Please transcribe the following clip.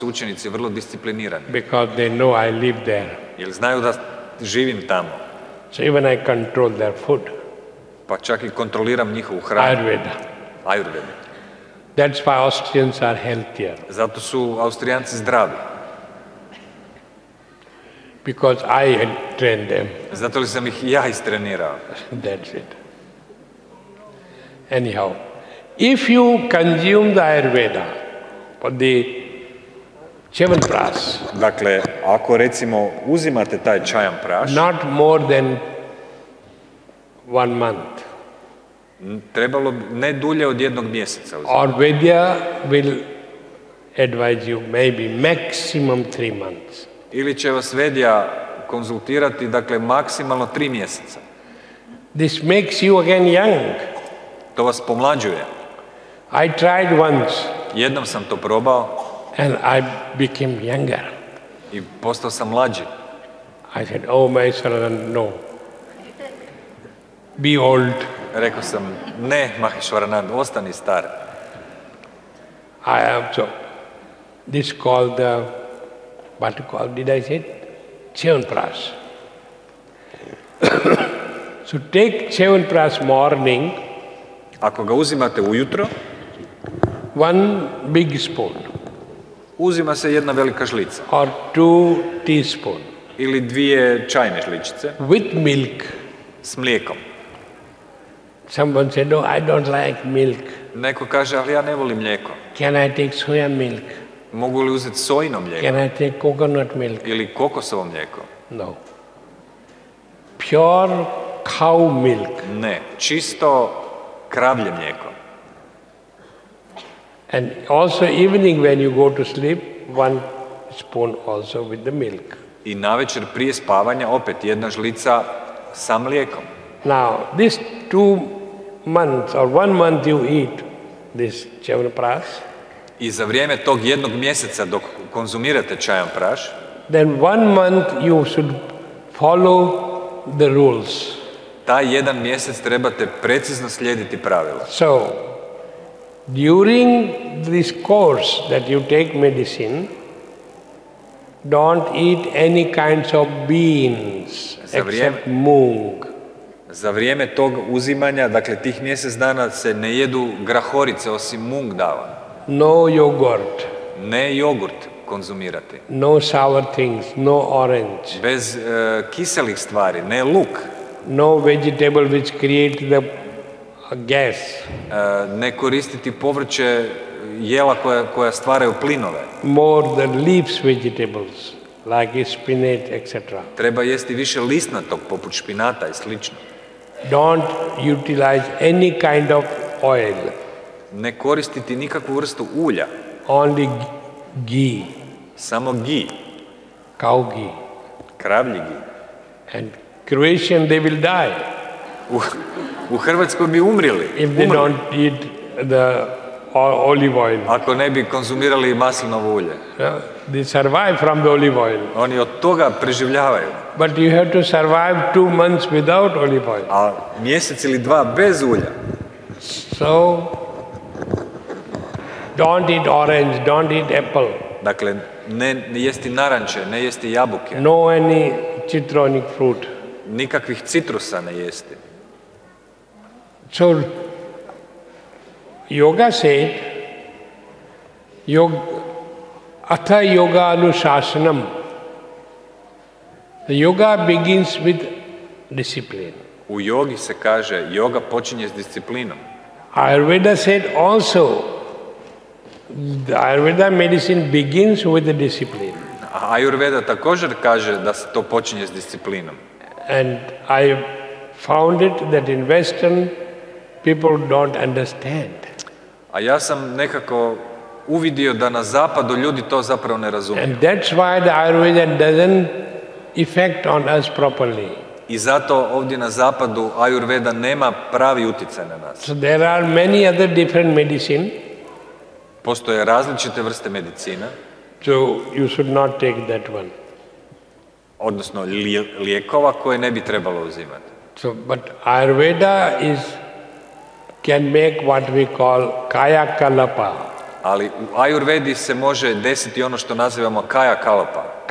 učenici vrlo disciplinirani. Because they know I live there. Jer znaju da živim tamo. So even I control their food. Pa čak i kontroliram njihovu hranu. Ayurveda. That's why Austrians are healthier. Zato su Austrijanci zdravi. Because I had trained them. Zato li sam ih ja istrenirao. That's it. Anyhow, if you consume the Ayurveda for the Chyavanprash, Dakle, ako recimo uzimate taj Chyavanprash, not more than 1 month, trebalo bi ne dulje od 1 mjeseca uzimati. Ayurveda will advise you maybe maximum 3 months. Ili će vas Vedija konzultirati, dakle, maksimalno 3 mjeseca. This makes you again young. To vas pomlađuje. I tried once Jednom sam to probao and I became younger. i postao sam mlađi. I said, oh Maheshwaranand, no. Be old. Rekao sam, ne, Maheshwaranand, ostani star. I am so. This called the, what you call, did I say it? Chyavanprash. So take Chyavanprash morning, Ako ga uzimate ujutro, 1 big spoon uzima se 1 velika žlica or 2 teaspoon ili 2 čajne žličice with milk. s mlijekom. Someone said, no, I don't like milk. Neko kaže, ali ja ne volim mlijeko. Can I take soya milk? Mogu li uzeti sojino mlijeko Can I take coconut milk? ili kokosovo mlijeko? No. Pure cow milk. Ne, čisto kravlje mlijeko. And also evening when you go to sleep, 1 spoon also with the milk. I navečer prije spavanja opet 1 žlica sa mlijekom. Now, this 2 months or 1 month you eat this Chyavanprash, I za vrijeme tog 1 mjeseca dok konzumirate Chyavanprash, then 1 month you should follow the rules. taj 1 mjesec trebate precizno slijediti pravila. So, during this course that you take medicine, don't eat any kinds of beans except mung. Za vrijeme tog uzimanja, dakle tih mjesec dana se ne jedu grahorice osim mung dava. No yogurt. Ne jogurt konzumirati. No sour things, no orange. Bez kiselih stvari, ne luk. No vegetable which create the gas. Ne koristiti povrće, jela koja stvaraju plinove. More the leaves vegetables like spinach, etc. Treba jesti više lisnatog poput špinata i slično. Don't utilize any kind of oil. Ne koristiti nikakvu vrstu ulja. Only ghee. Samo ghee. Cow ghee. Kravlji ghee. And Croatian they will die. U Hrvatskoj bi umrili. If they don't eat the olive oil. Ako ne bi konzumirali maslinovo ulje. They survive from the olive oil. Oni od toga preživljavaju. But you have to survive 2 months without olive oil. A mjesec ili 2 bez ulja. So, don't eat orange, don't eat apple. Dakle, ne jesti naranče, ne jesti jabuke. No any citronic fruit. Nikakvih citrusa ne jesti. So, yoga said, Atha yoga anushashanam. The yoga begins with discipline. U jogi se kaže, joga počinje s disciplinom. Ayurveda said also, the Ayurveda medicine begins with the discipline. A Ayurveda također kaže da se to počinje s disciplinom. And I found it that in Western people don't understand. A ja sam nekako uvidio da na zapadu ljudi to zapravo ne razumiju. And that's why the Ayurveda doesn't affect on us properly. I zato ovdje na zapadu Ayurveda nema pravi utjecaj na nas. So there are many other different medicine. Postoje različite vrste medicina. So you should not take that one. Odnosno lijekova koje ne bi trebalo uzimati. So, but Ayurveda can make what we call kaya kalapa. ali u Ajurvedi se može desiti ono što nazivamo kaja kalapa.